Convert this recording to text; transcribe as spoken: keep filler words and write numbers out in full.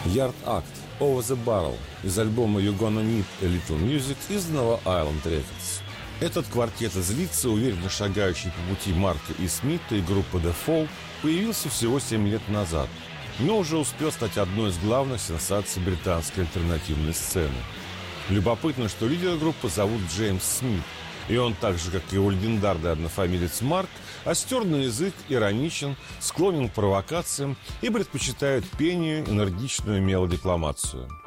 Yard Act Over the Barrel из альбома You're Gonna Need a Little Music, изданного Island Records. Этот квартет из лица, уверенно шагающий по пути Марка и Смита и группы The Fall, появился всего семь лет назад, но уже успел стать одной из главных сенсаций британской альтернативной сцены. Любопытно, что лидера группы зовут Джеймс Смит, и он, так же, как и его легендарный однофамилец Марк, остер на язык, ироничен, склонен к провокациям и предпочитает пению энергичную мелодекламацию.